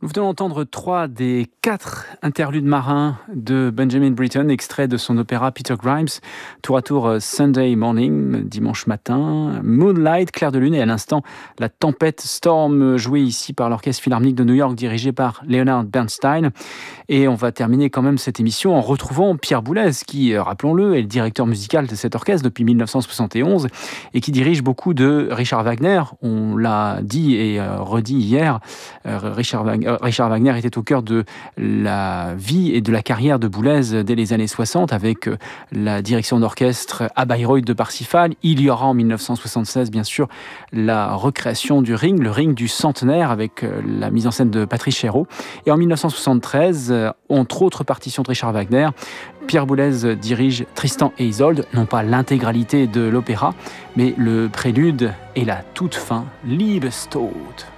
Nous venons d'entendre 3 des 4 interludes marins de Benjamin Britten, extraits de son opéra Peter Grimes, tour à tour Sunday Morning, dimanche matin, Moonlight, clair de lune, et à l'instant la tempête Storm, jouée ici par l'Orchestre Philharmonique de New York, dirigé par Leonard Bernstein. Et on va terminer quand même cette émission en retrouvant Pierre Boulez, qui, rappelons-le, est le directeur musical de cet orchestre depuis 1971 et qui dirige beaucoup de Richard Wagner. On l'a dit et redit hier, Richard Wagner était au cœur de la vie et de la carrière de Boulez dès les années 60 avec la direction d'orchestre à Bayreuth de Parsifal. Il y aura en 1976 bien sûr la recréation du Ring, le Ring du centenaire avec la mise en scène de Patrice Chéreau. Et en 1973, entre autres partitions de Richard Wagner, Pierre Boulez dirige Tristan et Isolde, non pas l'intégralité de l'opéra, mais le prélude et la toute fin, Liebestod.